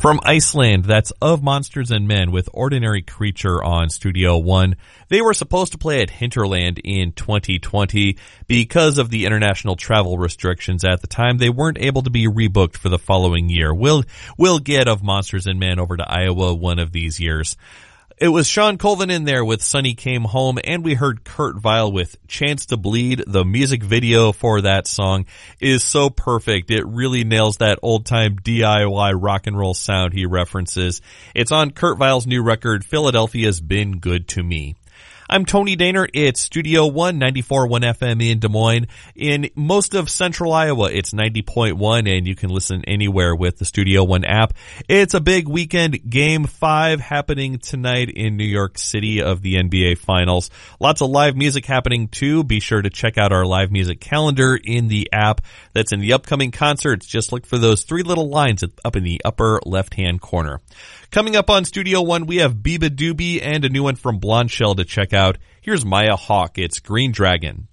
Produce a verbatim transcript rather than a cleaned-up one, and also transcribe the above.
From Iceland, that's Of Monsters and Men with Ordinary Creature on Studio One. They were supposed to play at Hinterland in twenty twenty. Because of the international travel restrictions at the time, they weren't able to be rebooked for the following year. We'll, we'll get Of Monsters and Men over to Iowa one of these years. It was Sean Colvin in there with Sonny Came Home, and we heard Kurt Vile with Chance to Bleed. The music video for that song is so perfect. It really nails that old-time D I Y rock and roll sound he references. It's on Kurt Vile's new record, Philadelphia's Been Good to Me. I'm Tony Daner. It's Studio One, ninety-four point one F M in Des Moines. In most of central Iowa, it's ninety point one, and you can listen anywhere with the Studio One app. It's a big weekend. Game five happening tonight in New York City of the N B A Finals. Lots of live music happening, too. Be sure to check out our live music calendar in the app that's in the upcoming concerts. Just look for those three little lines up in the upper left-hand corner. Coming up on Studio One, we have Biba Doobie and a new one from Blonde Shell to check out. Here's Maya Hawke. It's Green Dragon.